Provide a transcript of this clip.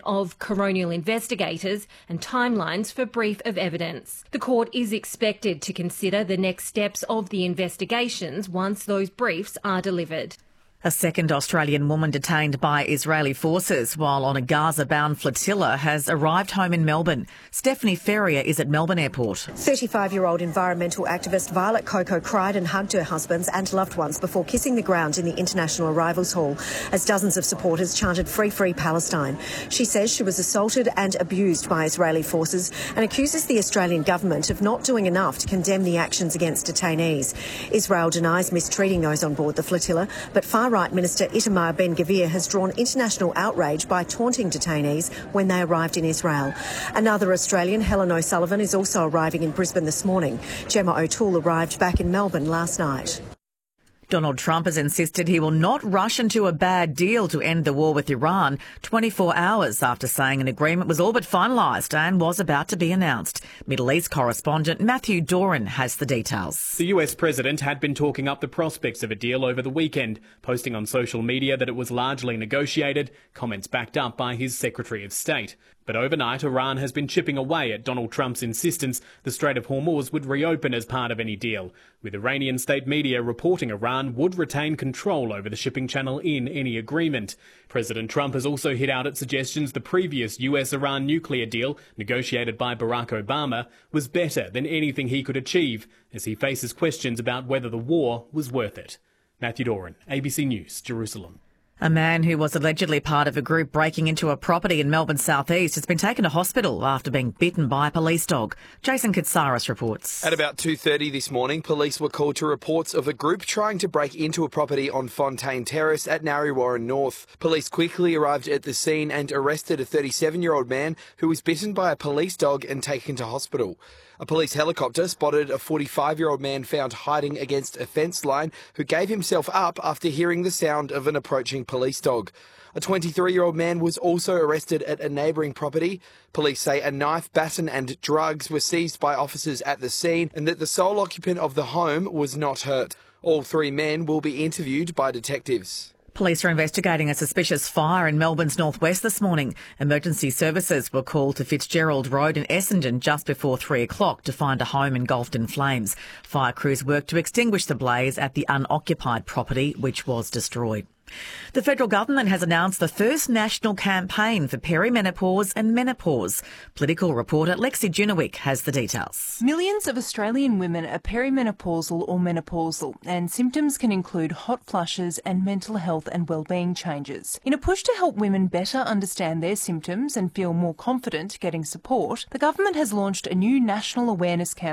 of coronial investigators and timelines for brief of evidence. The court is expected to consider the next steps of the investigations once those briefs are delivered. A second Australian woman detained by Israeli forces while on a Gaza-bound flotilla has arrived home in Melbourne. Stephanie Ferrier is at Melbourne Airport. 35-year-old environmental activist Violet Coco cried and hugged her husbands and loved ones before kissing the ground in the International Arrivals Hall as dozens of supporters chanted "Free, Free Palestine." She says she was assaulted and abused by Israeli forces and accuses the Australian government of not doing enough to condemn the actions against detainees. Israel denies mistreating those on board the flotilla, but far-right Minister Itamar Ben-Gvir has drawn international outrage by taunting detainees when they arrived in Israel. Another Australian, Helen O'Sullivan, is also arriving in Brisbane this morning. Gemma O'Toole arrived back in Melbourne last night. Donald Trump has insisted he will not rush into a bad deal to end the war with Iran 24 hours after saying an agreement was all but finalised and was about to be announced. Middle East correspondent Matthew Doran has the details. The US president had been talking up the prospects of a deal over the weekend, posting on social media that it was largely negotiated, comments backed up by his Secretary of State. But overnight, Iran has been chipping away at Donald Trump's insistence the Strait of Hormuz would reopen as part of any deal, with Iranian state media reporting Iran would retain control over the shipping channel in any agreement. President Trump has also hit out at suggestions the previous US-Iran nuclear deal, negotiated by Barack Obama, was better than anything he could achieve, as he faces questions about whether the war was worth it. Matthew Doran, ABC News, Jerusalem. A man who was allegedly part of a group breaking into a property in Melbourne South East has been taken to hospital after being bitten by a police dog. Jason Katsaris reports. At about 2:30 this morning, police were called to reports of a group trying to break into a property on Fontaine Terrace at Narre Warren North. Police quickly arrived at the scene and arrested a 37-year-old man who was bitten by a police dog and taken to hospital. A police helicopter spotted a 45-year-old man found hiding against a fence line who gave himself up after hearing the sound of an approaching police dog. A 23-year-old man was also arrested at a neighbouring property. Police say a knife, baton and drugs were seized by officers at the scene and that the sole occupant of the home was not hurt. All three men will be interviewed by detectives. Police are investigating a suspicious fire in Melbourne's northwest this morning. Emergency services were called to Fitzgerald Road in Essendon just before 3 o'clock to find a home engulfed in flames. Fire crews worked to extinguish the blaze at the unoccupied property, which was destroyed. The federal government has announced the first national campaign for perimenopause and menopause. Political reporter Lexi Junowick has the details. Millions of Australian women are perimenopausal or menopausal, and symptoms can include hot flushes and mental health and wellbeing changes. In a push to help women better understand their symptoms and feel more confident getting support, the government has launched a new national awareness campaign